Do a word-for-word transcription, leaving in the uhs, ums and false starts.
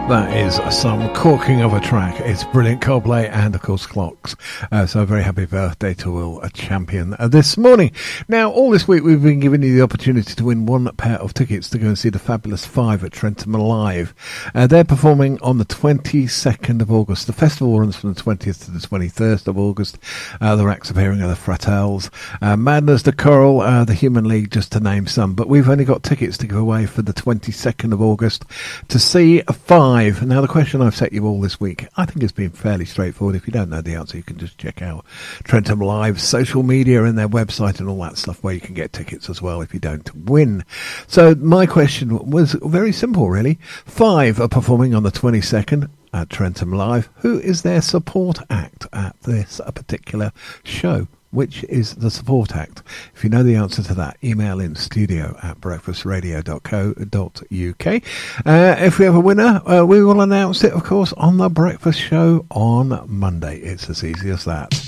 That is some corking of a track. It's brilliant Coldplay and, of course, Clocks. Uh, so a very happy birthday to Will, a champion uh, this morning. Now, all this week we've been giving you the opportunity to win one pair of tickets to go and see the Fabulous Five at Trentham Live. Uh, they're performing on the twenty-second of August. The festival runs from the twentieth to the twenty-first of August. Uh, the acts appearing are the Fratels, uh, Madness, the Coral, uh, the Human League, just to name some. But we've only got tickets to give away for the twenty-second of August to see Five. Now, the question I've set you all this week, I think has been fairly straightforward. If you don't know the answer, you can just check out Trentham Live's social media and their website and all that stuff where you can get tickets as well if you don't win. So my question was very simple, really. Five are performing on the twenty-second at Trentham Live. Who is their support act at this particular show? Which is the support act? If you know the answer to that, email in studio at breakfast radio dot co dot uk. Uh, if we have a winner, uh, we will announce it, of course, on the breakfast show on Monday. It's as easy as that.